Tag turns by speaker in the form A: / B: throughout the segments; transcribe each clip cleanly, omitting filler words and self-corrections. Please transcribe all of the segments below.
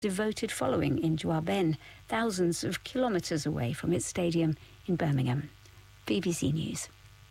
A: devoted following in Juaben, thousands of kilometres away from its stadium in Birmingham. BBC News.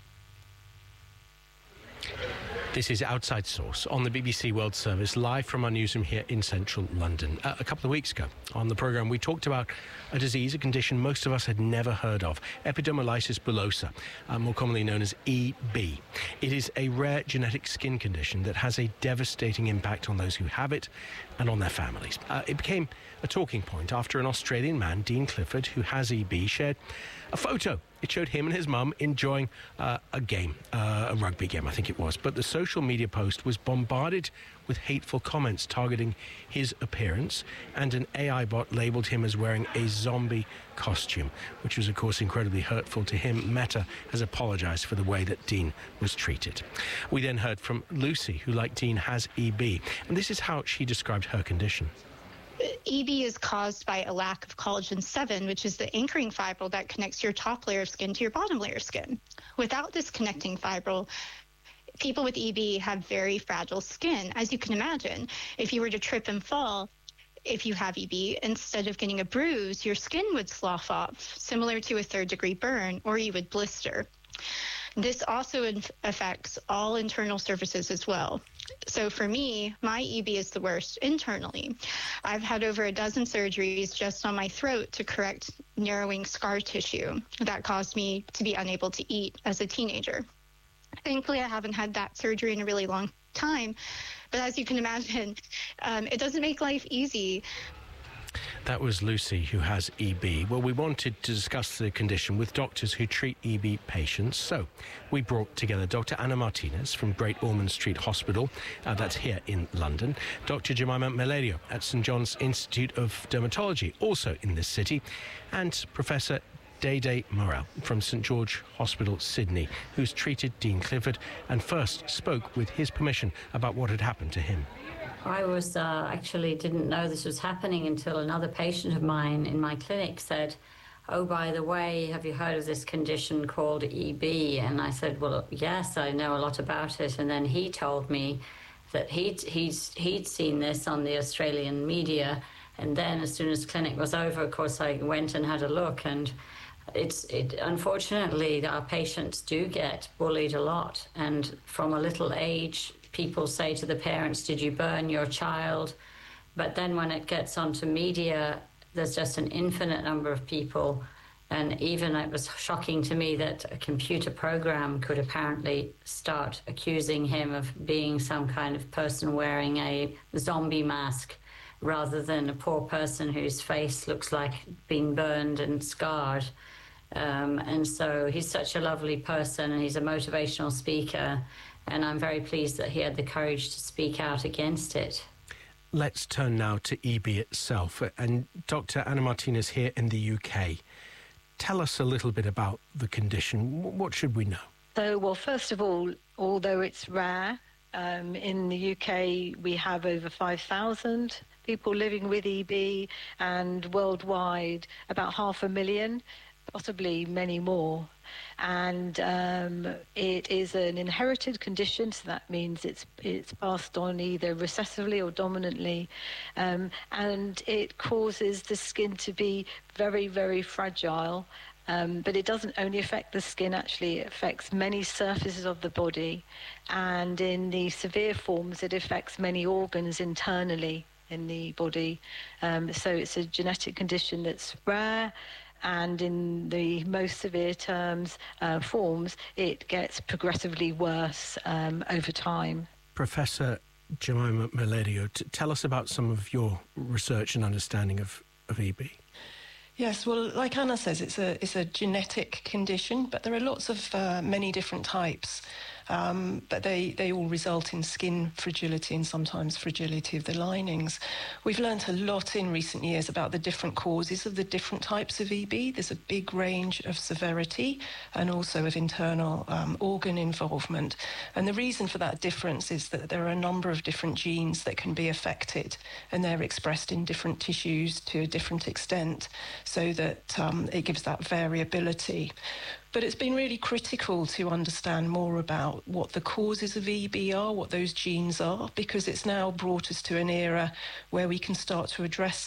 B: This is Outside Source on the BBC World Service, live from our newsroom here in central London. A couple of weeks ago on the programme, we talked about a disease, a condition most of us had never heard of, epidermolysis bullosa, more commonly known as EB. It is a rare genetic skin condition that has a devastating impact on those who have it and on their families. It became a talking point after an Australian man, Dean Clifford, who has EB, shared a photo. It showed him and his mum enjoying a game, a rugby game, I think it was. But the social media post was bombarded with hateful comments targeting his appearance, and an AI bot labelled him as wearing a zombie costume, which was, of course, incredibly hurtful to him. Meta has apologised for the way that Dean was treated. We then heard from Lucy, who, like Dean, has EB, and this is how she described her condition.
C: EB is caused by a lack of collagen 7, which is the anchoring fibril that connects your top layer of skin to your bottom layer of skin. Without this connecting fibril, people with EB have very fragile skin. As you can imagine, if you were to trip and fall, if you have EB, instead of getting a bruise, your skin would slough off, similar to a third-degree burn, or you would blister. This also affects all internal surfaces as well. So for me, my EB is the worst internally. I've had over a dozen surgeries just on my throat to correct narrowing scar tissue that caused me to be unable to eat as a teenager. Thankfully, I haven't had that surgery in a really long time, but as you can imagine, it doesn't make life easy.
B: That was Lucy, who has EB. Well, we wanted to discuss the condition with doctors who treat EB patients. So we brought together Dr. Anna Martinez from Great Ormond Street Hospital, that's here in London, Dr. Jemima Mellerio at St John's Institute of Dermatology, also in this city, and Professor Dede Morel from St George Hospital, Sydney, who's treated Dean Clifford and first spoke with his permission about what had happened to him.
D: I was actually didn't know this was happening until another patient of mine in my clinic said, "Oh, by the way, have you heard of this condition called EB?" And I said, "Well, yes, I know a lot about it." And then he told me that he'd seen this on the Australian media. And then as soon as clinic was over, of course, I went and had a look. And unfortunately, our patients do get bullied a lot. And from a little age, people say to the parents, "Did you burn your child?" But then when it gets onto media, there's just an infinite number of people. And even it was shocking to me that a computer program could apparently start accusing him of being some kind of person wearing a zombie mask rather than a poor person whose face looks like being burned and scarred. And so he's such a lovely person, and he's a motivational speaker. And I'm very pleased that he had the courage to speak out against it.
B: Let's turn now to EB itself. And Dr. Anna Martinez here in the UK. Tell us a little bit about the condition. What should we know?
E: So, well, first of all, although it's rare, in the UK we have over 5,000 people living with EB, and worldwide about 500,000, possibly many more. And it is an inherited condition, so that means it's passed on either recessively or dominantly, and it causes the skin to be very, very fragile. But it doesn't only affect the skin, actually, it affects many surfaces of the body, and in the severe forms it affects many organs internally in the body. So it's a genetic condition that's rare, and in the most severe forms, it gets progressively worse over time.
B: Professor Jemima Mellerio, tell us about some of your research and understanding of EB.
F: Yes, well, like Anna says, it's a genetic condition, but there are lots of many different types. But they all result in skin fragility and sometimes fragility of the linings. We've learnt a lot in recent years about the different causes of the different types of EB. There's a big range of severity and also of internal organ involvement. And the reason for that difference is that there are a number of different genes that can be affected, and they're expressed in different tissues to a different extent, so that it gives that variability. But it's been really critical to understand more about what the causes of EB are, what those genes are, because it's now brought us to an era where we can start to address